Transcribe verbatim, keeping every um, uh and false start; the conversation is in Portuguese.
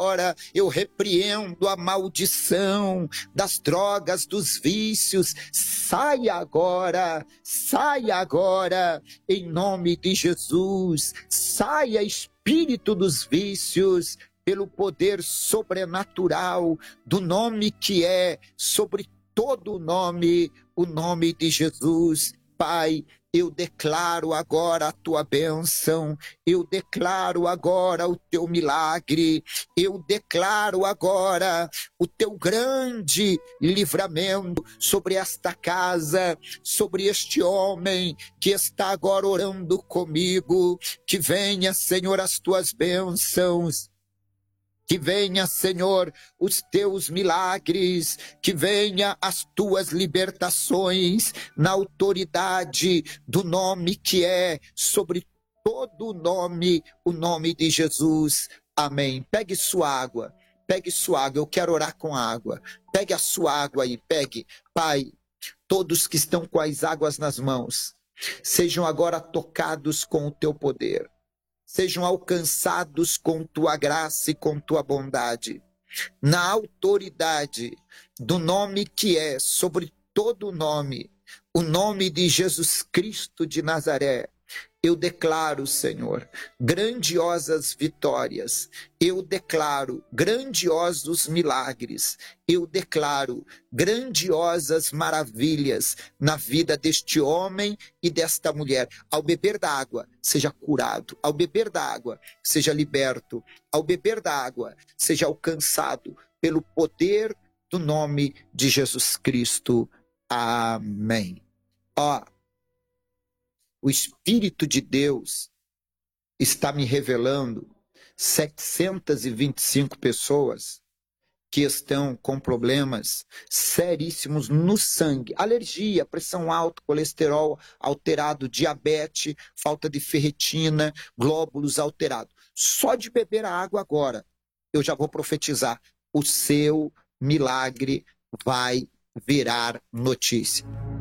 agora, eu repreendo a maldição das drogas, dos vícios. Sai agora, sai agora, em nome de Jesus. Saia, espírito dos vícios, pelo poder sobrenatural do nome que é sobre todo o nome, o nome de Jesus. Pai, eu declaro agora a tua bênção, eu declaro agora o teu milagre, eu declaro agora o teu grande livramento sobre esta casa, sobre este homem que está agora orando comigo. Que venha, Senhor, as tuas bênçãos. Que venha, Senhor, os teus milagres, que venha as tuas libertações, na autoridade do nome que é sobre todo o nome, o nome de Jesus. Amém. Pegue sua água, pegue sua água, eu quero orar com água. Pegue a sua água aí, pegue. Pai, todos que estão com as águas nas mãos, sejam agora tocados com o teu poder. Sejam alcançados com tua graça e com tua bondade, na autoridade do nome que é sobre todo nome, o nome de Jesus Cristo de Nazaré. Eu declaro, Senhor, grandiosas vitórias, eu declaro grandiosos milagres, eu declaro grandiosas maravilhas na vida deste homem e desta mulher. Ao beber da água, seja curado, ao beber da água, seja liberto, ao beber da água, seja alcançado pelo poder do nome de Jesus Cristo. Amém. Ó, o Espírito de Deus está me revelando setecentas e vinte e cinco pessoas que estão com problemas seríssimos no sangue. Alergia, pressão alta, colesterol alterado, diabetes, falta de ferritina, glóbulos alterados. Só de beber a água agora, eu já vou profetizar, o seu milagre vai virar notícia.